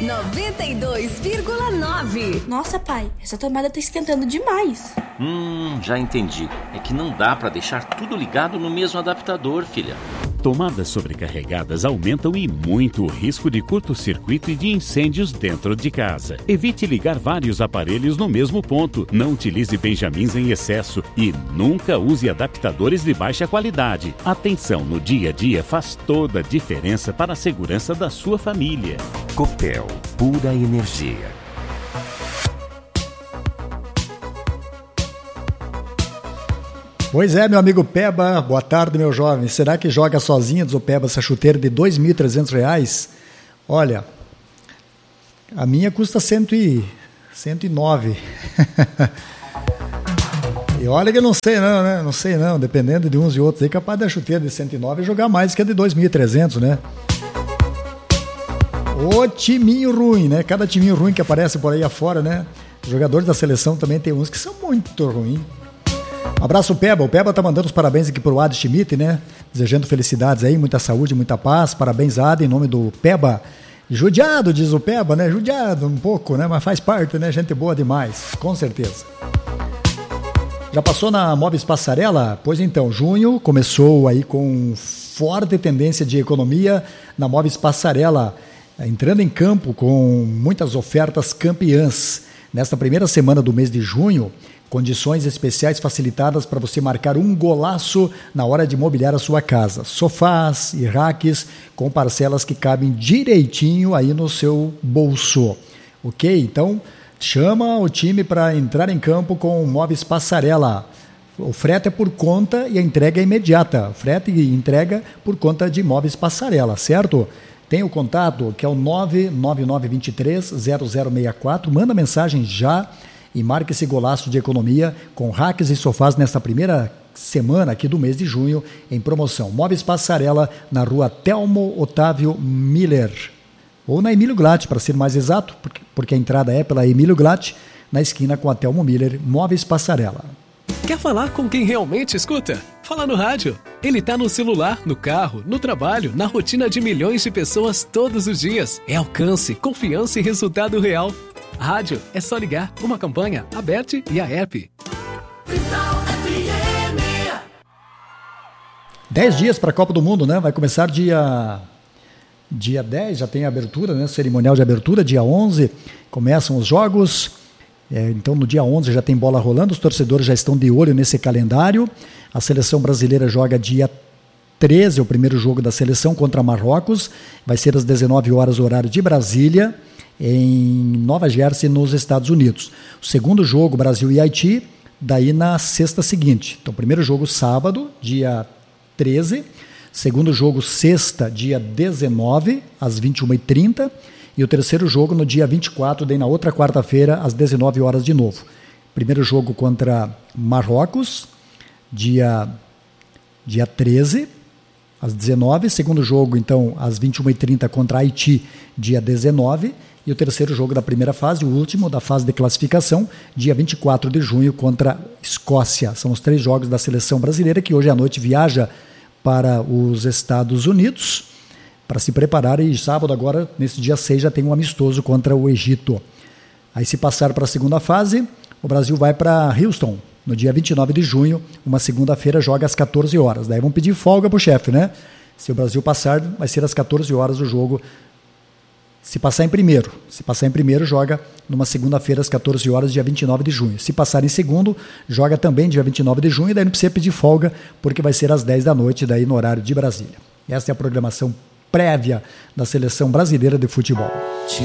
92,9. Nossa, pai, essa tomada tá esquentando demais. Já entendi. É que não dá pra deixar tudo ligado no mesmo adaptador, filha. Tomadas sobrecarregadas aumentam e muito o risco de curto-circuito e de incêndios dentro de casa. Evite ligar vários aparelhos no mesmo ponto. Não utilize benjamins em excesso e nunca use adaptadores de baixa qualidade. Atenção no dia a dia faz toda a diferença para a segurança da sua família. Copel, pura energia. Pois é, meu amigo Peba, boa tarde, meu jovem. Será que joga sozinho, diz o Peba, essa chuteira de R$2.300? Olha, a minha custa 109. E olha que eu não sei não, né? Não sei não, dependendo de uns e outros aí, capaz da chuteira de 109 jogar mais que a de 2.300, né? Ô timinho ruim, né? Cada timinho ruim que aparece por aí afora, né? Os jogadores da seleção também tem uns que são muito ruins. Abraço, Peba. O Peba tá mandando os parabéns aqui pro Ad Schmidt, né? Desejando felicidades aí, muita saúde, muita paz. Parabéns, Ad, em nome do Peba. Judiado, diz o Peba, né? Judiado um pouco, né? Mas faz parte, né? Gente boa demais, com certeza. Já passou na Móveis Passarela? Pois então, junho começou aí com forte tendência de economia na Móveis Passarela, entrando em campo com muitas ofertas campeãs. Nesta primeira semana do mês de junho, condições especiais facilitadas para você marcar um golaço na hora de mobiliar a sua casa. Sofás e racks com parcelas que cabem direitinho aí no seu bolso. Ok? Então, chama o time para entrar em campo com Móveis Passarela. O frete é por conta e a entrega é imediata. Frete e entrega por conta de Móveis Passarela, certo? Tem o contato que é o 999230064. Manda mensagem já e marque esse golaço de economia com racks e sofás nesta primeira semana aqui do mês de junho em promoção. Móveis Passarela na rua Telmo Otávio Miller. Ou na Emílio Glatt, para ser mais exato, porque a entrada é pela Emílio Glatt, na esquina com a Telmo Miller. Móveis Passarela. Quer falar com quem realmente escuta? Fala no rádio. Ele tá no celular, no carro, no trabalho, na rotina de milhões de pessoas todos os dias. É alcance, confiança e resultado real. Rádio é só ligar, uma campanha, Aberte e a app. 10 dias para a Copa do Mundo, né? Vai começar dia 10, já tem a abertura, né? Cerimonial de abertura, dia 11, começam os jogos. Então no dia 11 já tem bola rolando, os torcedores já estão de olho nesse calendário. A seleção brasileira joga dia 13, o primeiro jogo da seleção contra Marrocos. Vai ser às 19 horas, horário de Brasília, em Nova Jersey, nos Estados Unidos. O segundo jogo, Brasil e Haiti, daí na sexta seguinte. Então, primeiro jogo sábado, dia 13. Segundo jogo sexta, dia 19, às 21h30. E o terceiro jogo no dia 24, daí na outra quarta-feira, às 19 horas de novo. Primeiro jogo contra Marrocos, dia 13, às 19. Segundo jogo, então, às 21h30 contra Haiti, dia 19. E o terceiro jogo da primeira fase, o último da fase de classificação, dia 24 de junho contra Escócia. São os 3 jogos da seleção brasileira que hoje à noite viaja para os Estados Unidos para se preparar, e sábado agora, nesse dia 6, já tem um amistoso contra o Egito. Aí, se passar para a segunda fase, o Brasil vai para Houston, no dia 29 de junho, uma segunda-feira, joga às 14 horas. Daí vão pedir folga para o chefe, né? Se o Brasil passar, vai ser às 14 horas o jogo. Se passar em primeiro, joga numa segunda-feira às 14 horas, dia 29 de junho. Se passar em segundo, joga também dia 29 de junho, e daí não precisa pedir folga, porque vai ser às 10 da noite, daí no horário de Brasília. Essa é a programação prévia da seleção brasileira de futebol.